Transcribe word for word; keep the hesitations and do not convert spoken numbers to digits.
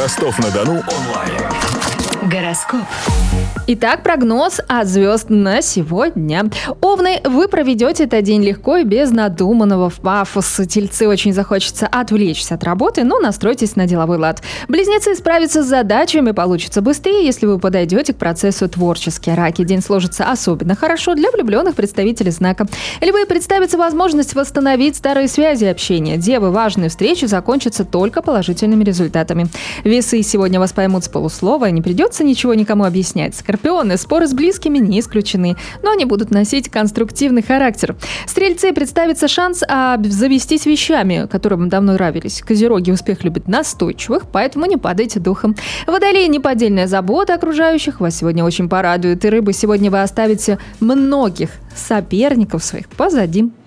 Ростов-на-Дону онлайн. Гороскоп. Итак, прогноз от звезд на сегодня. Овны, вы проведете этот день легко и без надуманного пафоса. Тельцы, очень захочется отвлечься от работы, но настройтесь на деловой лад. Близнецы, справятся с задачами получится быстрее, если вы подойдете к процессу творчески. Раки, день сложится особенно хорошо для влюбленных представителей знака. Львы, представится возможность восстановить старые связи и общения. Девы, важные встречи закончатся только положительными результатами. Весы, сегодня вас поймут с полуслова, и не придется ничего никому объяснять. Скорпионы, споры с близкими не исключены, но они будут носить конструктивный характер. Стрельцы, представится шанс обзавестись вещами, которые вам давно нравились. Козероги, успех любят настойчивых, поэтому не падайте духом. Водолеи, неподдельная забота окружающих вас сегодня очень порадует. И рыбы, сегодня вы оставите многих соперников своих позади.